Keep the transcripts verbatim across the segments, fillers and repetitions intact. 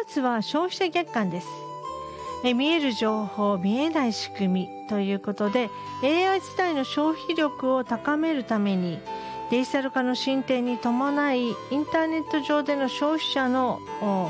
つは消費者客観です。え見える情報、見えない仕組みということで エーアイ 時代の消費力を高めるためにデジタル化の進展に伴いインターネット上での消費者の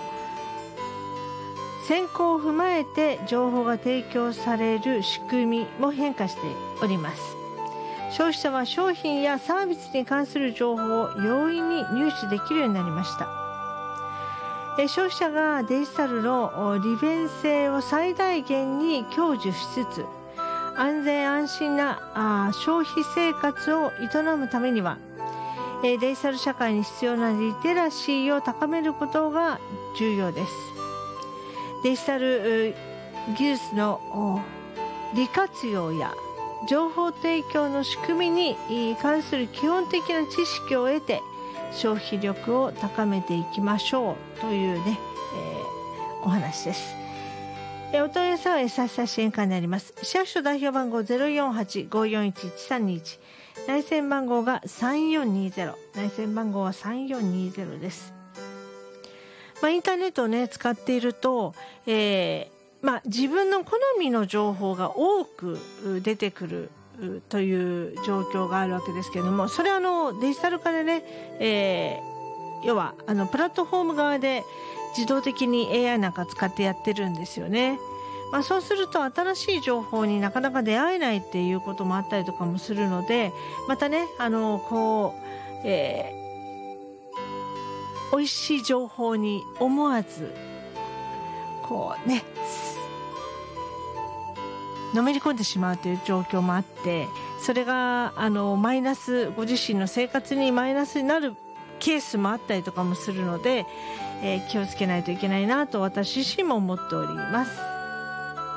選考を踏まえて情報が提供される仕組みも変化しております。消費者は商品やサービスに関する情報を容易に入手できるようになりました。消費者がデジタルの利便性を最大限に享受しつつ安全安心な消費生活を営むためにはデジタル社会に必要なリテラシーを高めることが重要です。デジタル技術の利活用や情報提供の仕組みに関する基本的な知識を得て消費力を高めていきましょうというね、えー、お話です。お問い合わせは優しさ支援課になります。市役所代表番号 ゼロよんはち ごよんいち いちさんにいち、内線番号がさんよんにゼロ、内線番号はさんよんにゼロです。まあ、インターネットをね使っていると、えーまあ、自分の好みの情報が多く出てくるという状況があるわけですけれども、それはあのデジタル化でね、えー、要はあのプラットフォーム側で自動的に エーアイ なんか使ってやってるんですよね。まあ、そうすると新しい情報になかなか出会えないっていうこともあったりとかもするので、またねあのこう、えー、美味しい情報に思わずこうねのめり込んでしまうという状況もあって、それがあのマイナス、ご自身の生活にマイナスになるケースもあったりとかもするので、えー、気をつけないといけないなと私自身も思っております。